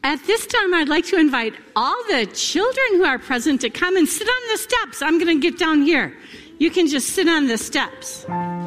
At this time, I'd like to invite all the children who are present to come and sit on the steps. I'm going to get down here. You can just sit on the steps.